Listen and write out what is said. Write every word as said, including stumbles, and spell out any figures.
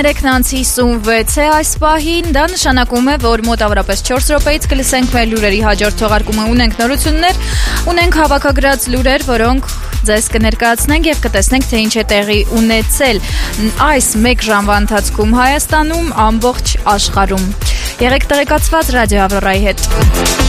Երեքնանց հիսունվեց է այս պահին, դա նշանակում է, որ մոտավորապես չորս րոպեից կլսենք մեր լուրերի հաջորդ թողարկումը, ունենք նորություններ, ունենք հավաքագրած լուրեր, որոնք ձեզ կներկայացնենք եւ կտեսնենք, թե ինչ է տեղի ունեցել այս մեկ ժամվա ընթացքում Հայաստանում, ամբողջ աշխարհում։ Եղեք տեղեկացված Ռադիո Ավրորայի հետ։